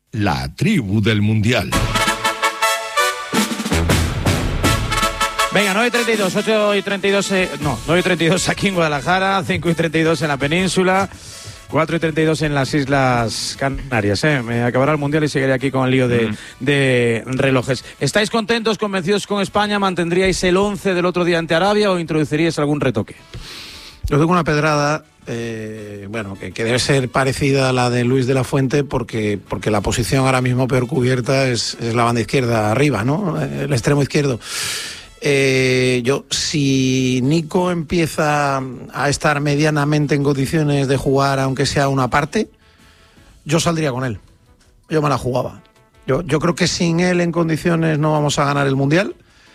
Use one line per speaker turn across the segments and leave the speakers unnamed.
La tribu del Mundial.
Venga, 9:32, 8:32, 9:32 aquí en Guadalajara, 5:32 en la península, 4:32 en las Islas Canarias. Me acabará el Mundial y seguiré aquí con el lío de relojes. ¿Estáis contentos, convencidos con España? ¿Mantendríais el 11 del otro día ante Arabia o introduciríais algún retoque?
Yo tengo una pedrada, que debe ser parecida a la de Luis de la Fuente, porque la posición ahora mismo peor cubierta es la banda izquierda arriba, ¿no? El extremo izquierdo. Si Nico empieza a estar medianamente en condiciones de jugar, aunque sea una parte, yo saldría con él. Yo me la jugaba. Yo creo que sin él en condiciones no vamos a ganar el Mundial,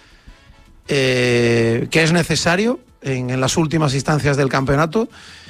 que es necesario en las últimas instancias del campeonato.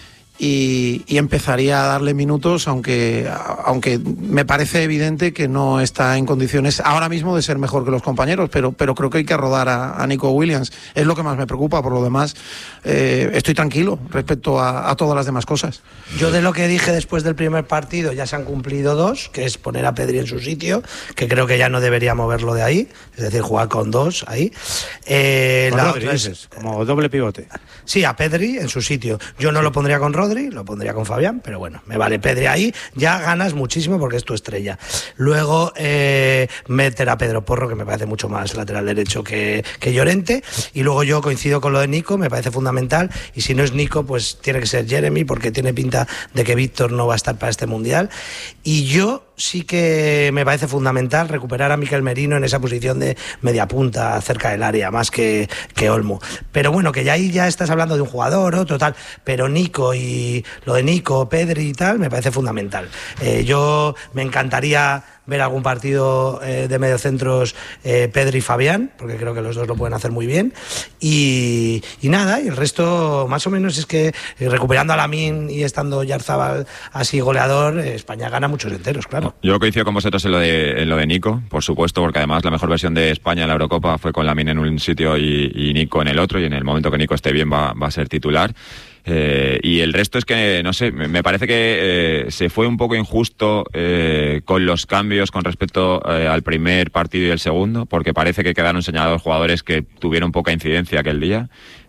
Y empezaría a darle minutos, aunque me parece evidente que no está en condiciones ahora mismo de ser mejor que los compañeros, pero creo que hay que rodar a Nico Williams. Es lo que más me preocupa. Por lo demás, estoy tranquilo respecto a todas las demás cosas.
Yo, de lo que dije después del primer partido, ya se han cumplido 2, que es poner a Pedri en su sitio, que creo que ya no debería moverlo de ahí, es decir, jugar con 2 ahí.
Rodri, dices, como doble pivote.
Sí, a Pedri en su sitio. Yo no lo pondría con Rodri, lo pondría con Fabián, pero bueno, me vale Pedri ahí, ya ganas muchísimo porque es tu estrella. Luego meter a Pedro Porro, que me parece mucho más lateral derecho que Llorente, y luego yo coincido con lo de Nico, me parece fundamental, y si no es Nico, pues tiene que ser Jeremy, porque tiene pinta de que Víctor no va a estar para este Mundial, y yo sí que me parece fundamental recuperar a Mikel Merino en esa posición de media punta cerca del área, más que Olmo. Pero bueno, que ya ahí ya estás hablando de un jugador, otro tal, pero Nico y lo de Nico, Pedri y tal, me parece fundamental. Yo me encantaría ver algún partido de mediocentros Pedri y Fabián, porque creo que los dos lo pueden hacer muy bien, y nada, y el resto más o menos es que recuperando a Lamine y estando Oyarzabal así goleador, España gana muchos enteros, claro.
Yo coincido con vosotros en lo de Nico, por supuesto, porque además la mejor versión de España en la Eurocopa fue con Lamine en un sitio y Nico en el otro, y en el momento que Nico esté bien va a ser titular. Y el resto es que, no sé, me parece que se fue un poco injusto con los cambios con respecto al primer partido y el segundo, porque parece que quedaron señalados jugadores que tuvieron poca incidencia aquel día,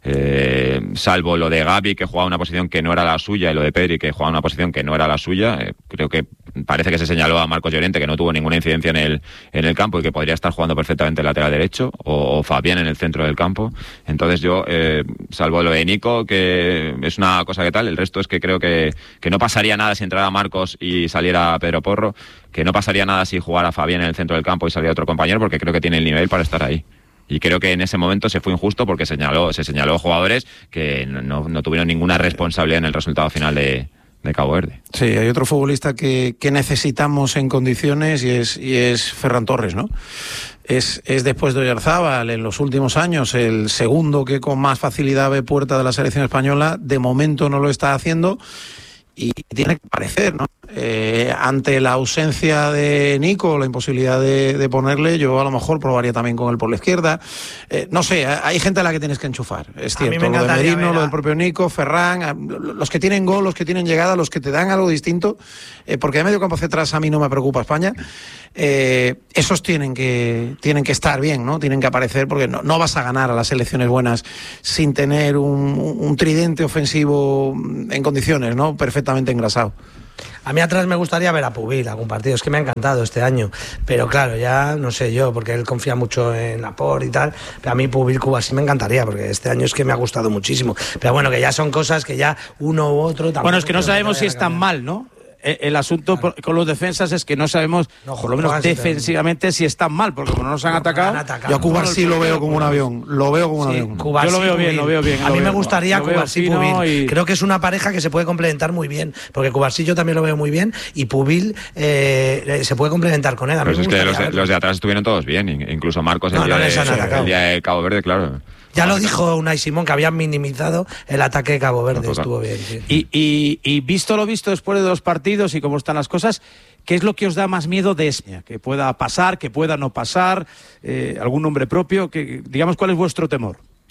salvo lo de Gavi, que jugaba una posición que no era la suya, y lo de Pedri, que jugaba una posición que no era la suya. Creo que parece que se señaló a Marcos Llorente, que no tuvo ninguna incidencia en el campo y que podría estar jugando perfectamente el lateral derecho, o Fabián en el centro del campo. Entonces yo, salvo lo de Nico, que es una cosa que tal, el resto es que creo que no pasaría nada si entrara Marcos y saliera Pedro Porro, que no pasaría nada si jugara Fabián en el centro del campo y saliera otro compañero, porque creo que tiene el nivel para estar ahí. Y creo que en ese momento se fue injusto porque se señaló jugadores que no tuvieron ninguna responsabilidad en el resultado final de Cabo Verde.
Sí, hay otro futbolista que necesitamos en condiciones y es Ferran Torres, ¿no? Es después de Oyarzabal, en los últimos años, el segundo que con más facilidad ve puerta de la selección española. De momento no lo está haciendo y tiene que aparecer, ¿no? Ante la ausencia de Nico, la imposibilidad de ponerle, yo a lo mejor probaría también con él por la izquierda. No sé, hay gente a la que tienes que enchufar, es cierto. Lo de Merino, lo del propio Nico, Ferran, los que tienen gol, los que tienen llegada, los que te dan algo distinto, porque de medio campo hacia atrás a mí no me preocupa España. Esos tienen que estar bien, ¿no? Tienen que aparecer, porque no vas a ganar a las selecciones buenas sin tener un tridente ofensivo en condiciones, ¿no? Perfectamente engrasado.
A mí atrás me gustaría ver a Pubil algún partido, es que me ha encantado este año, pero claro, ya no sé yo, porque él confía mucho en Laporte y tal, pero a mí Pubil Cuba sí me encantaría, porque este año es que me ha gustado muchísimo, pero bueno, que ya son cosas que ya uno u otro...
Bueno, es que no sabemos si es tan mal, ¿no? El asunto con los defensas es que no sabemos, por lo menos defensivamente, si están mal, porque como no nos han atacado...
Yo a Cubarsí lo veo como un avión, lo veo como un avión.
Yo lo veo bien.
A mí me gustaría Cubarsí y Pubil. Creo que es una pareja que se puede complementar muy bien, porque Cubarsí yo también lo veo muy bien, y Pubil se puede complementar con él.
Pues es que los de atrás estuvieron todos bien, incluso Marcos el día de Cabo Verde, claro.
Ya lo dijo Unai Simón, que habían minimizado el ataque de Cabo Verde, estuvo bien. Sí.
Y visto lo visto después de 2 partidos y cómo están las cosas, ¿qué es lo que os da más miedo de España? Que pueda pasar, que pueda no pasar, algún nombre propio, digamos, ¿cuál es vuestro temor?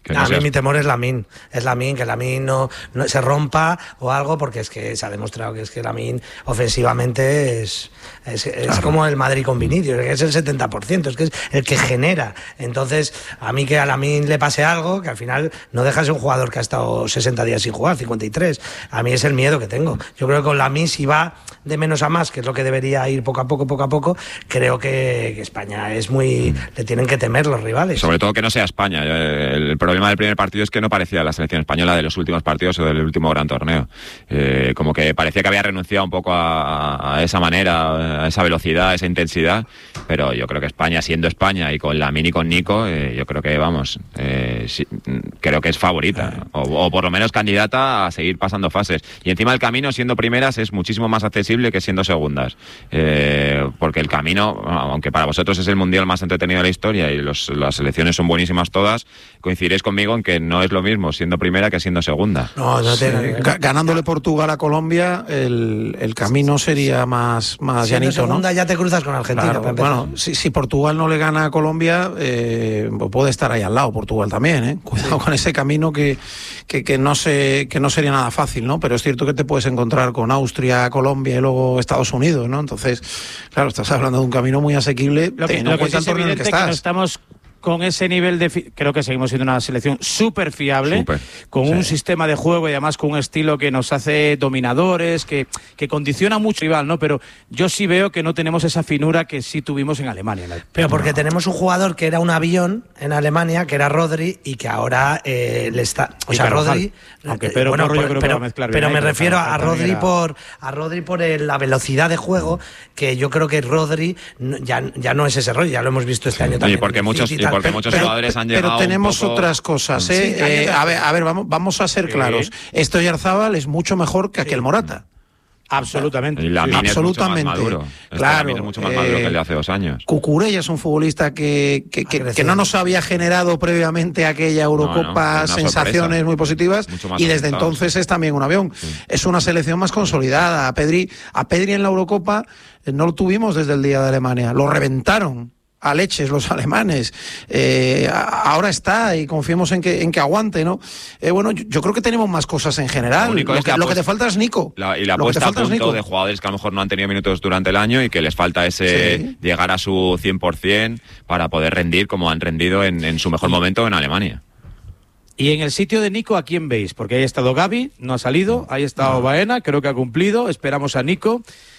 A mí mi temor es Lamine, que Lamine no se rompa o algo, porque es que se ha demostrado que es que Lamine ofensivamente es como el Madrid con Vinicius, es el 70%, es que es el que genera. Entonces, a mí que a Lamine le pase algo, que al final no deja de ser un jugador que ha estado 60 días sin jugar, 53. A mí es el miedo que tengo. Yo creo que con Lamine, si va de menos a más, que es lo que debería ir poco a poco, creo que España es muy... le tienen que temer los rivales.
Sobre todo que no sea España. El problema del primer partido es que no parecía la selección española de los últimos partidos o del último gran torneo. Como que parecía que había renunciado un poco a esa manera, a esa velocidad, a esa intensidad, pero yo creo que España, siendo España y con Lamine y con Nico, yo creo que sí, creo que es favorita, o por lo menos candidata a seguir pasando fases. Y encima el camino, siendo primeras, es muchísimo más accesible que siendo segundas, porque el camino, aunque para vosotros es el mundial más entretenido de la historia y las selecciones son buenísimas todas, coincidiréis conmigo en que no es lo mismo siendo primera que siendo segunda.
Ganándole Portugal a Colombia, el camino sería más llanito,
segunda,
¿no?
Ya te cruzas con Argentina.
Claro, bueno, si Portugal no le gana a Colombia, puede estar ahí al lado Portugal también, ¿eh? Cuidado con ese camino que no sería nada fácil, ¿no? Pero es cierto que te puedes encontrar con Austria, Colombia y luego Estados Unidos, ¿no? Entonces, claro, estás hablando de un camino muy asequible, teniendo en cuenta el torneo en el que estás.
Que no estamos con ese nivel creo que seguimos siendo una selección súper fiable, con un sistema de juego y además con un estilo que nos hace dominadores, que condiciona mucho al rival, ¿no? Pero yo sí veo que no tenemos esa finura que sí tuvimos en Alemania.
Pero porque tenemos un jugador que era un avión en Alemania, que era Rodri, y que ahora le está... O sea, Rodri...
Aunque pero
me refiero a Rodri por la velocidad de juego, que yo creo que Rodri ya no es ese rollo, ya lo hemos visto este año también.
Y porque muchos jugadores han llegado.
Pero tenemos otras cosas, ¿eh? A ver, vamos a ser claros. Stoyarzabal es mucho mejor que aquel Morata.
Absolutamente.
Y Lamine
absolutamente.
Es mucho más maduro.
Claro.
Es mucho más maduro que el de hace 2 años.
Cucurella es un futbolista que no nos había generado previamente aquella Eurocopa sensaciones muy positivas, y desde entonces es también un avión. Sí. Es una selección más consolidada. A Pedri en la Eurocopa no lo tuvimos desde el día de Alemania. Lo reventaron a leches los alemanes. Ahora está y confiemos en que aguante, ¿no? Bueno, yo creo que tenemos más cosas en general. Lo que te falta es Nico.
Y la puesta a punto de jugadores que a lo mejor no han tenido minutos durante el año y que les falta ese llegar a su 100% para poder rendir como han rendido en su mejor momento en Alemania.
Y en el sitio de Nico, ¿a quién veis? Porque ahí ha estado Gavi, no ha salido, ahí ha estado Baena, creo que ha cumplido, esperamos a Nico.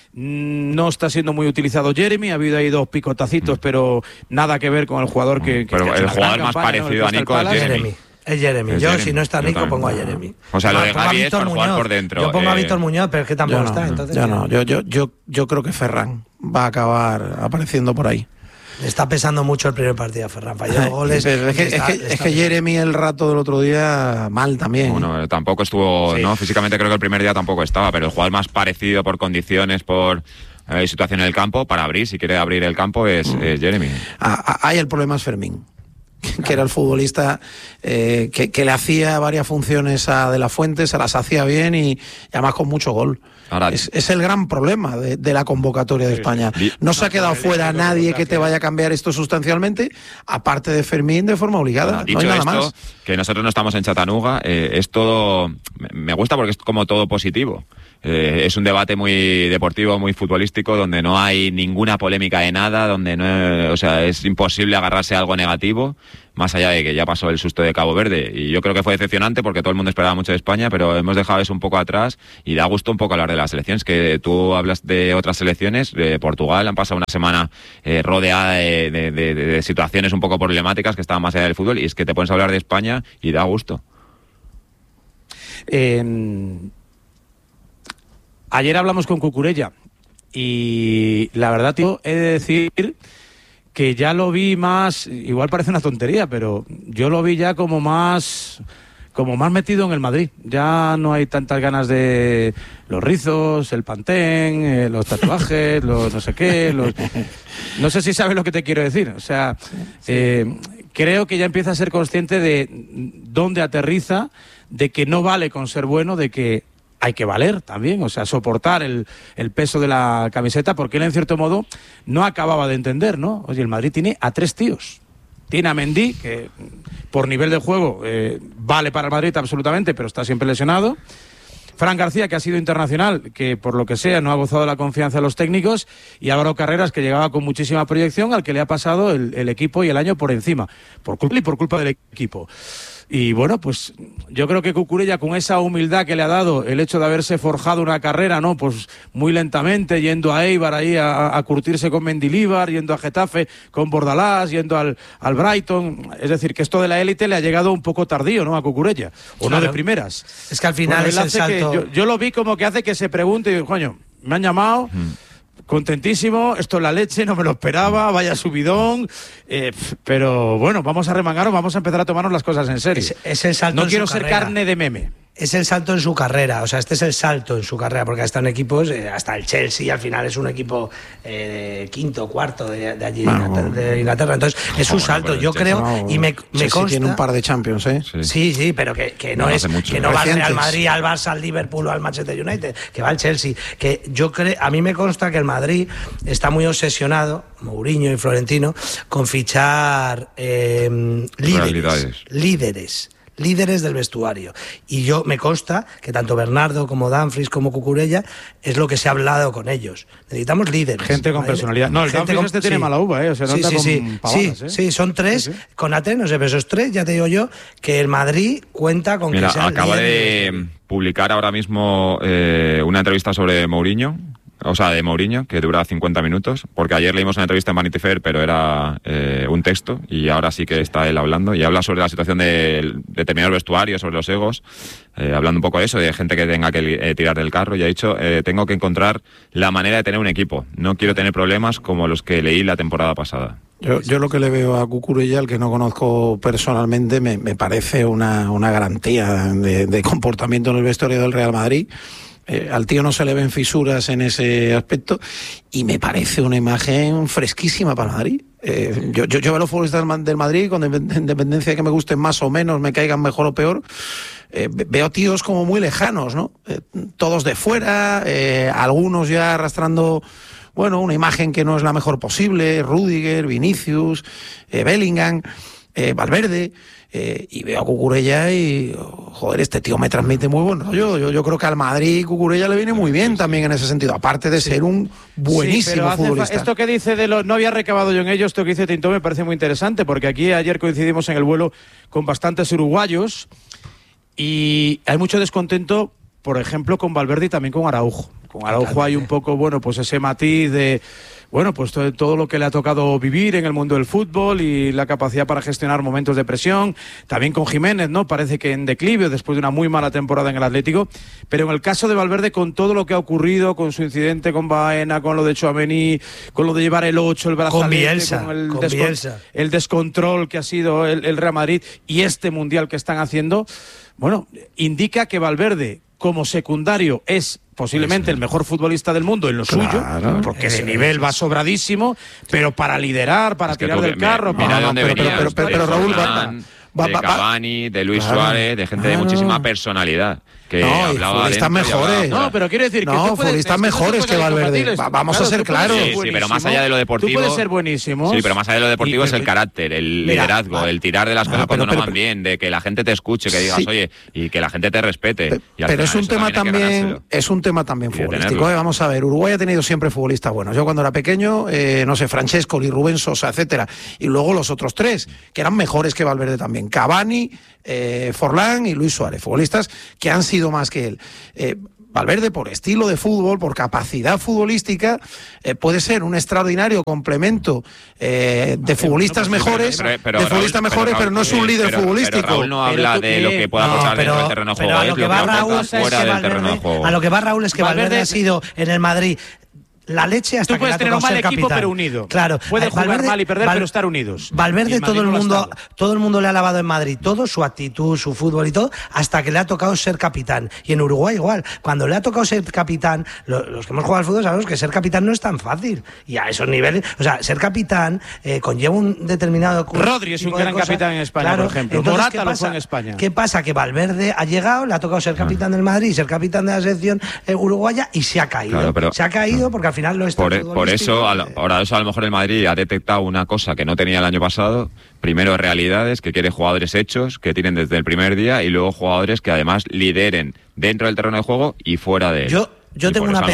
No está siendo muy utilizado Jeremy, ha habido ahí 2 picotacitos, pero nada que ver con el jugador
pero el jugador más parecido a Nico es Jeremy.
Es Jeremy. Si no está Nico, pongo a Jeremy.
O sea, lo de Gavi es por jugar por dentro.
Yo pongo a Víctor Muñoz, pero es que tampoco está. Entonces,
yo creo que Ferran va a acabar apareciendo por ahí.
Le está pesando mucho el primer partido a Ferran. Falló goles.
Es que Jeremy el rato del otro día mal también.
Bueno, tampoco estuvo, ¿no? Físicamente creo que el primer día tampoco estaba, pero el jugador más parecido por condiciones, por situación en el campo, para abrir, si quiere abrir el campo, es Jeremy.
Ahí el problema es Fermín, que era el futbolista que le hacía varias funciones a De La Fuente, se las hacía bien y además con mucho gol. Ahora, es el gran problema de la convocatoria de España. No se ha quedado fuera nadie que te vaya a cambiar esto sustancialmente, aparte de Fermín de forma obligada.
Dicho
no hay nada
esto,
más.
Que nosotros no estamos en Chattanooga, es todo... Me gusta porque es como todo positivo. Es un debate muy deportivo, muy futbolístico, donde no hay ninguna polémica de nada, donde no, o sea, es imposible agarrarse a algo negativo, más allá de que ya pasó el susto de Cabo Verde. Y yo creo que fue decepcionante porque todo el mundo esperaba mucho de España, pero hemos dejado eso un poco atrás y da gusto un poco hablar de las selecciones, que tú hablas de otras selecciones, de Portugal, han pasado una semana rodeada de situaciones un poco problemáticas que estaban más allá del fútbol, y es que te pones a hablar de España y da gusto.
Ayer hablamos con Cucurella y la verdad, tío, he de decir que ya lo vi más, igual parece una tontería, pero yo lo vi ya como más metido en el Madrid. Ya no hay tantas ganas de los rizos, el pantén, los tatuajes, los no sé qué, no sé si sabes lo que te quiero decir. O sea, creo que ya empieza a ser consciente de dónde aterriza, de que no vale con ser bueno, de que hay que valer también, o sea, soportar el peso de la camiseta, porque él en cierto modo no acababa de entender, ¿no? Oye, el Madrid tiene a 3 tíos tiene a Mendy, que por nivel de juego vale para el Madrid absolutamente, pero está siempre lesionado. Fran García, que ha sido internacional, que por lo que sea no ha gozado de la confianza de los técnicos, y Álvaro Carreras, que llegaba con muchísima proyección, al que le ha pasado el equipo y el año por encima, por culpa del equipo. Y bueno, pues yo creo que Cucurella, con esa humildad que le ha dado el hecho de haberse forjado una carrera, ¿no? Pues muy lentamente, yendo a Eibar ahí a curtirse con Mendilibar, yendo a Getafe con Bordalás, yendo al Brighton. Es decir, que esto de la élite le ha llegado un poco tardío, ¿no? A Cucurella, o no de primeras.
Es que al final
bueno,
es el salto.
Yo lo vi como que hace que se pregunte, y digo, coño, me han llamado. Contentísimo, esto es la leche, no me lo esperaba, vaya subidón, pero bueno, vamos a remangarnos, vamos a empezar a tomarnos las cosas en serio.
Es el salto
no
en
quiero
su
ser
carrera.
carne de meme.
Es el salto en su carrera, o sea, este es el salto en su carrera, porque están equipos, hasta el Chelsea al final es un equipo quinto, cuarto de allí, de Inglaterra, entonces es un salto, yo creo, y me consta...
tiene un par de Champions, ¿eh?
Sí, pero que no es
mucho,
que no va al
recientes.
Real Madrid, al Barça, al Liverpool o al Manchester United, que va al Chelsea, que yo creo, a mí me consta que el Madrid está muy obsesionado, Mourinho y Florentino, con fichar líderes del vestuario, y yo me consta que tanto Bernardo como Dumfries como Cucurella es lo que se ha hablado con ellos. Necesitamos líderes,
gente con personalidad. No, el Dumfries tiene mala uva, o sea, no anda con pavadas,
sí, son tres, con AT, no sé, pero esos tres, ya te digo yo, que el Madrid cuenta con
Mira,
que sean
acaba
líderes.
de publicar ahora mismo una entrevista sobre Mourinho, o sea, de Mourinho, que dura 50 minutos, porque ayer leímos una entrevista en Vanity Fair, pero era un texto, y ahora sí que está él hablando, y habla sobre la situación de determinados vestuarios, sobre los egos, hablando un poco de eso, de gente que tenga que tirar del carro, y ha dicho, tengo que encontrar la manera de tener un equipo, no quiero tener problemas como los que leí la temporada pasada.
Yo lo que le veo a Cucurella, al que no conozco personalmente, me parece una garantía de comportamiento en el vestuario del Real Madrid. Al tío no se le ven fisuras en ese aspecto y me parece una imagen fresquísima para Madrid. Yo veo a los futbolistas del Madrid, con independencia de que me gusten más o menos, me caigan mejor o peor, veo tíos como muy lejanos, ¿no? Todos de fuera, algunos ya arrastrando, bueno, una imagen que no es la mejor posible, Rüdiger, Vinicius, Bellingham, Valverde. Y veo a Cucurella y, joder, este tío me transmite muy buen rollo. Yo creo que al Madrid Cucurella le viene muy bien también en ese sentido, aparte de ser un buenísimo futbolista.
Esto que dice no había recabado yo en ello, esto que dice Tintó me parece muy interesante, porque aquí ayer coincidimos en el vuelo con bastantes uruguayos y hay mucho descontento, por ejemplo, con Valverde y también con Araujo. Con Araujo hay un poco, bueno, pues ese matiz de... Bueno, pues todo lo que le ha tocado vivir en el mundo del fútbol y la capacidad para gestionar momentos de presión. También con Jiménez, ¿no? Parece que en declive después de una muy mala temporada en el Atlético. Pero en el caso de Valverde, con todo lo que ha ocurrido, con su incidente con Baena, con lo de Tchouaméni, con lo de llevar el 8, el brazalete,
con Bielsa,
con el descontrol que ha sido el Real Madrid y este Mundial que están haciendo, bueno, indica que Valverde, como secundario, es posiblemente el mejor futbolista del mundo en lo suyo, porque ese nivel va sobradísimo, pero para liderar, para tirar del carro,
mira dónde venía,
pero Raúl,
de Cavani, de Luis Suárez, de gente de muchísima personalidad. Que
futbolistas mejores.
No, pero quiero decir que
futbolistas mejores que Valverde. Vamos a ser claros.
Sí, pero más allá de lo deportivo.
Tú puedes ser buenísimo.
Sí, pero más allá de lo deportivo es el carácter, el liderazgo, el tirar de las cosas cuando no van bien, de que la gente te escuche, que digas, oye, y que la gente te respete.
Pero es un tema también futbolístico. Vamos a ver, Uruguay ha tenido siempre futbolistas buenos. Yo cuando era pequeño, no sé, Francescoli, Rubén Sosa, etcétera, y luego los otros tres, que eran mejores que Valverde también, Cavani, Forlán y Luis Suárez, futbolistas que han sido más que él. Valverde, por estilo de fútbol, por capacidad futbolística, puede ser un extraordinario complemento de futbolistas mejores, pero no es un líder futbolístico.
Pero Raúl no habla de lo que pueda pasar dentro del terreno de juego, es lo que aporta fuera del terreno de juego.
A lo que va Raúl es que Valverde ha sido en el Madrid la leche hasta
tú puedes
que
tener un mal equipo
capitán.
Pero unido.
Claro,
puede jugar mal y perder, pero estar unidos.
Valverde todo el mundo le ha alabado en Madrid, todo su actitud, su fútbol y todo, hasta que le ha tocado ser capitán. Y en Uruguay igual, cuando le ha tocado ser capitán, los que hemos jugado al fútbol sabemos que ser capitán no es tan fácil. Y a esos niveles, o sea, ser capitán conlleva un determinado
Rodri es un gran capitán en España, claro, por ejemplo.
Entonces,
Morata lo fue en España.
¿Qué pasa? Que Valverde ha llegado, le ha tocado ser capitán del Madrid, ser capitán de la selección uruguaya y se ha caído.
Claro,
se ha caído porque al final lo está
por eso, ahora eso a lo mejor el Madrid ha detectado una cosa que no tenía el año pasado. Primero, realidades, que quiere jugadores hechos, que tienen desde el primer día, y luego jugadores que además lideren dentro del terreno de juego y fuera de él.
Yo tengo una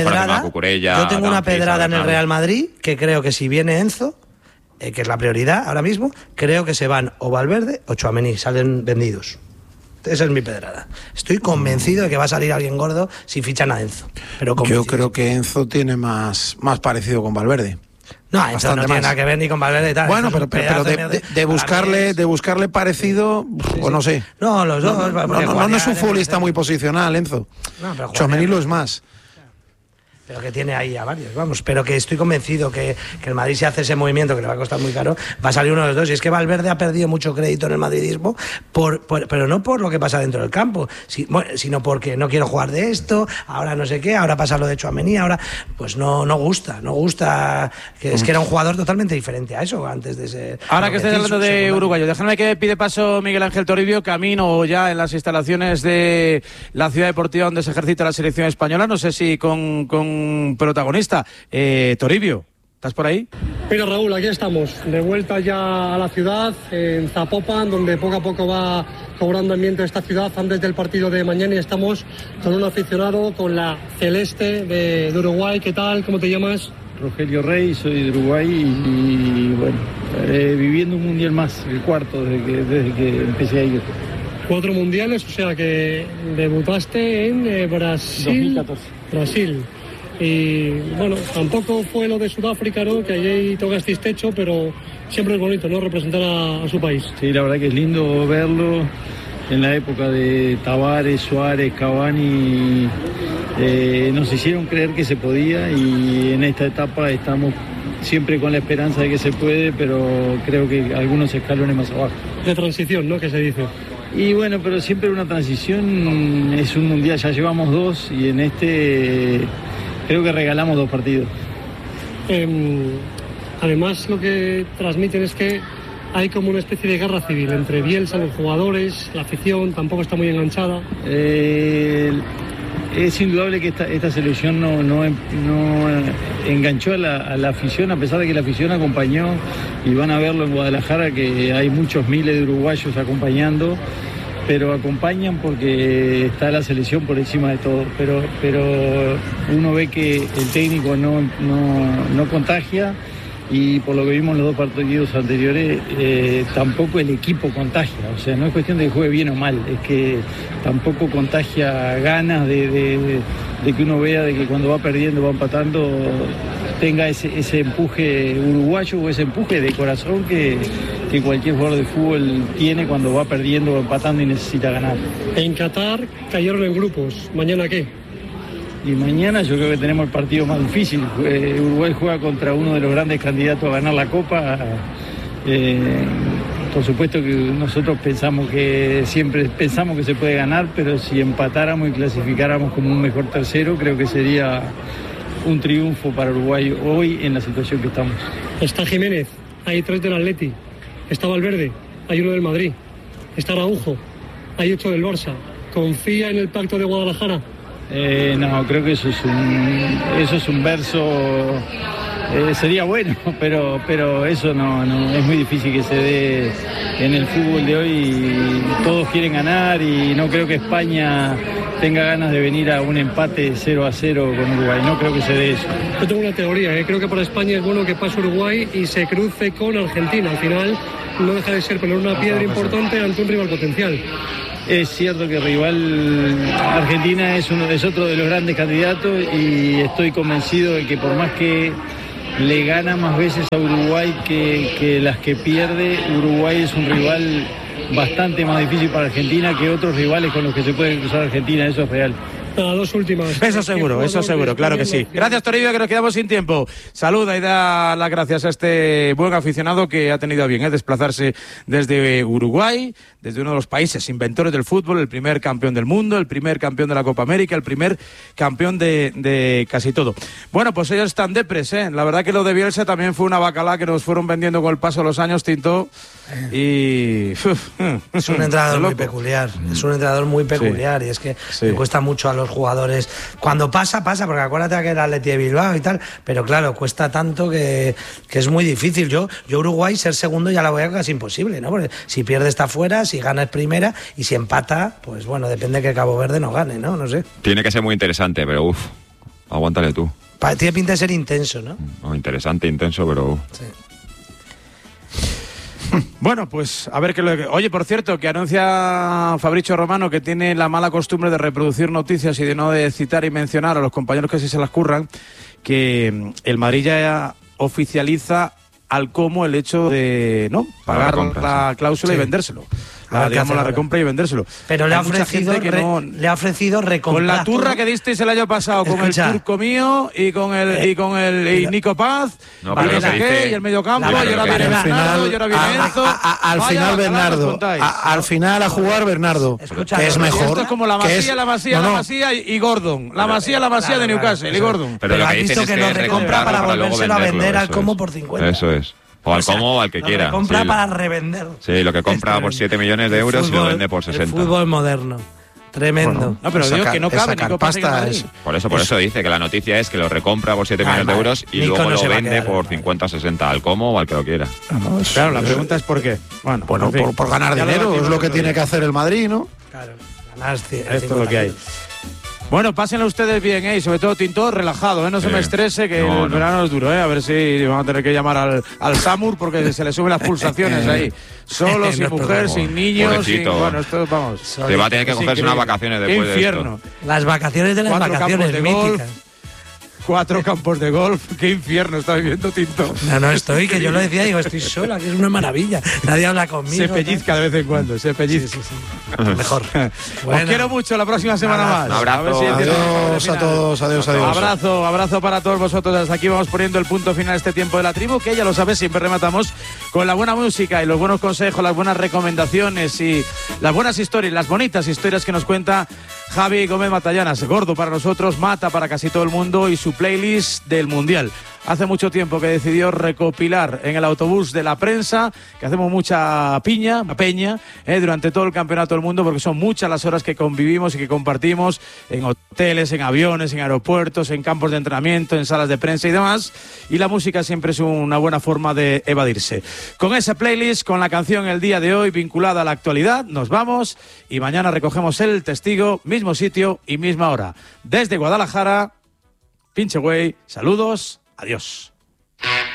pedrada en el Real Madrid, que creo que si viene Enzo, que es la prioridad ahora mismo, creo que se van o Valverde o Tchouaméni, salen vendidos. Esa es mi pedrada. Estoy convencido de que va a salir alguien gordo si fichan a Enzo. Pero
yo creo que Enzo tiene más parecido con Valverde.
No, Enzo no tiene nada que ver ni con Valverde y tal.
Bueno, pero de buscarle parecido, o no sé.
No, los dos.
No es un futbolista muy posicional, Enzo. Tchouaméni lo es más.
Pero que tiene ahí a varios, vamos. Pero que estoy convencido que el Madrid, si hace ese movimiento que le va a costar muy caro, va a salir uno de los dos. Y es que Valverde ha perdido mucho crédito en el madridismo, pero no por lo que pasa dentro del campo, sino porque no quiero jugar de esto, ahora no sé qué, ahora pasa lo de Tchouaméni, ahora pues no gusta. Que es que era un jugador totalmente diferente a eso antes de ser.
Ahora que estés hablando de uruguayo, déjame que pide paso Miguel Ángel Toribio, camino ya en las instalaciones de la ciudad deportiva donde se ejercita la selección española. No sé si con protagonista. Toribio, ¿estás por ahí?
Mira, Raúl, aquí estamos, de vuelta ya a la ciudad, en Zapopan, donde poco a poco va cobrando ambiente esta ciudad antes del partido de mañana, y estamos con un aficionado, con la celeste de Uruguay. ¿Qué tal? ¿Cómo te llamas?
Rogelio Rey, soy de Uruguay y bueno, viviendo un mundial más, el cuarto desde que empecé a ir.
4 mundiales, o sea que debutaste en Brasil.
2014.
Brasil. Y bueno, tampoco fue lo de Sudáfrica, ¿no? Que allí tocasteis techo, pero siempre es bonito, ¿no? Representar a su país.
Sí, la verdad que es lindo verlo. En la época de Tavares, Suárez, Cavani, nos hicieron creer que se podía, y en esta etapa estamos siempre con la esperanza de que se puede, pero creo que algunos escalones más abajo.
De transición, ¿no? Que se dice.
Y bueno, pero siempre una transición, es un mundial, ya llevamos 2 y en este creo que regalamos 2 partidos.
Además, lo que transmiten es que hay como una especie de guerra civil entre Bielsa, los jugadores, la afición tampoco está muy enganchada.
Es indudable que esta selección no enganchó a la afición, a pesar de que la afición acompañó, y van a verlo en Guadalajara, que hay muchos miles de uruguayos acompañando, pero acompañan porque está la selección por encima de todo. Pero uno ve que el técnico no contagia, y por lo que vimos en los 2 partidos anteriores, tampoco el equipo contagia. O sea, no es cuestión de que juegue bien o mal, es que tampoco contagia ganas de que uno vea de que cuando va perdiendo, va empatando, tenga ese empuje uruguayo o ese empuje de corazón que cualquier jugador de fútbol tiene cuando va perdiendo o empatando y necesita ganar.
En Qatar cayeron en grupos. ¿Mañana qué?
Y mañana yo creo que tenemos el partido más difícil. Uruguay juega contra uno de los grandes candidatos a ganar la Copa. Por supuesto que nosotros siempre pensamos que se puede ganar, pero si empatáramos y clasificáramos como un mejor tercero, creo que sería un triunfo para Uruguay hoy en la situación que estamos.
Está Jiménez, hay 3 del Atleti. Está Valverde, hay 1 del Madrid. Está Araujo, hay 8 del Barça. ¿Confía en el pacto de Guadalajara?
No, creo que eso es un verso, sería bueno, pero eso no es muy difícil que se dé en el fútbol de hoy. Todos quieren ganar y no creo que España tenga ganas de venir a un empate 0-0 con Uruguay. No creo que se dé eso.
Yo tengo una teoría, creo que para España es bueno que pase Uruguay y se cruce con Argentina. Al final no deja de ser poner una piedra importante ante un rival potencial.
Es cierto que rival Argentina es otro de los grandes candidatos, y estoy convencido de que por más que le gana más veces a Uruguay que las que pierde, Uruguay es un rival bastante más difícil para Argentina que otros rivales con los que se puede cruzar Argentina. Eso es real.
2 últimas.
Eso seguro, claro que sí. Gracias, Toribio, que nos quedamos sin tiempo. Saluda y da las gracias a este buen aficionado que ha tenido a bien desplazarse desde Uruguay, desde uno de los países inventores del fútbol, el primer campeón del mundo, el primer campeón de la Copa América, el primer campeón de casi todo. Bueno, pues ellos están depres, ¿eh? La verdad que lo de Bielsa también fue una bacalá que nos fueron vendiendo con el paso de los años, Tinto, y...
Es un entrenador muy peculiar, y es que le cuesta mucho a los jugadores. Cuando pasa, porque acuérdate que era el Atleti de Bilbao y tal, pero claro, cuesta tanto que es muy difícil. Yo Uruguay ser segundo ya la voy a casi imposible, ¿no? Porque si pierde está fuera, si gana es primera y si empata, pues bueno, depende que Cabo Verde no gane, ¿no? No sé.
Tiene que ser muy interesante, pero aguántale tú.
Tiene pinta de ser intenso, ¿no?
Interesante, intenso, pero...
Sí.
Bueno, pues a ver qué lo... Oye, por cierto, que anuncia Fabrizio Romano que tiene la mala costumbre de reproducir noticias y de no de citar y mencionar a los compañeros que sí se las curran, que el Madrid ya oficializa al Como el hecho de pagar la cláusula y vendérselo. La recompra y vendérselo.
Pero le ha ofrecido recomprar.
Con la turra que disteis el año pasado, con el turco mío y con el Nico Paz,
no, pero
y el mediocampo, y ahora viene Bernardo, y ahora viene Enzo.
Al final Bernardo, al final a jugar Bernardo, que es mejor.
Esto es como la Masía y Gordon. La Masía de Newcastle y Gordon.
Pero lo que
has visto que lo recompra para volvérselo a vender al Como por 50.
Eso es. O al Como o al que quiera.
Lo compra para revender.
Sí, lo que compra por 7 millones de euros y lo vende por 60.
El fútbol moderno. Tremendo.
Bueno, no, pero digo que no cabe Nico Paz en Madrid.
Por eso dice que la noticia es que lo recompra por 7 millones de euros y Nico luego lo vende por 50 o 60 al Como o al que lo quiera.
Claro, la pregunta es por qué. Bueno,
por ganar dinero, es lo que tiene que hacer el Madrid, ¿no?
Claro, ganar.
Esto es lo que hay. Bueno, pásenlo ustedes bien, y sobre todo Tinto, relajado, no se me estrese, que el verano es duro, a ver si vamos a tener que llamar al Samur porque se le suben las pulsaciones ahí. Solo, sin mujer, sin niños, bueno, esto vamos.
Se va a tener que cogerse unas vacaciones después de esto.
Las vacaciones de las
4
vacaciones
de
míticas.
golf, 4 campos de golf, qué infierno está viviendo Tinto.
No estoy, que yo lo decía, digo, estoy sola, que es una maravilla. Nadie habla conmigo.
Se pellizca de vez en cuando, se pellizca.
Sí. Mejor.
Os quiero mucho, la próxima semana más.
Un abrazo.
Adiós a todos, adiós.
Abrazo para todos vosotros. Hasta aquí vamos poniendo el punto final a este tiempo de la tribu, que ya lo sabes, siempre rematamos con la buena música y los buenos consejos, las buenas recomendaciones y las buenas historias, las bonitas historias que nos cuenta Javi Gómez Matallanas. Gordo para nosotros, Mata para casi todo el mundo y su playlist del Mundial. Hace mucho tiempo que decidió recopilar en el autobús de la prensa, que hacemos mucha peña durante todo el campeonato del mundo, porque son muchas las horas que convivimos y que compartimos en hoteles, en aviones, en aeropuertos, en campos de entrenamiento, en salas de prensa y demás, y la música siempre es una buena forma de evadirse. Con esa playlist, con la canción el día de hoy vinculada a la actualidad, nos vamos y mañana recogemos el testigo, mismo sitio y misma hora. Desde Guadalajara, Pinche güey, saludos, adiós.